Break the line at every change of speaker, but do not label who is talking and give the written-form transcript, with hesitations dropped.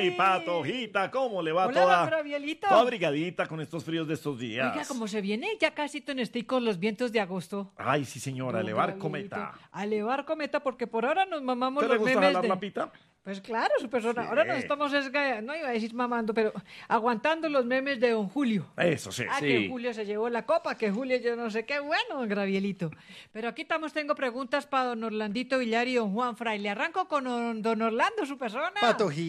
mi patojita, ¿cómo le va?
Hola, don Gravielito.
Toda abrigadita con estos fríos de estos días.
Oiga, como se viene ya casi tonesté con los vientos de agosto.
Ay, sí, señora,
Don
elevar
Gravielito.
cometa.
A elevar cometa, porque por ahora nos mamamos
¿Te le
los
gusta
memes
jalar
de...
la pita?
Pues claro, su persona.
Sí.
Ahora nos estamos, no iba a decir mamando, pero aguantando los memes de don Julio.
Eso sí.
Que Julio se llevó la copa, que Julio yo no sé qué, bueno, don Gravielito. Pero aquí tengo preguntas para don Orlandito Villar y don Juan Fray. Le arranco con don Orlando, su persona.
Patojito.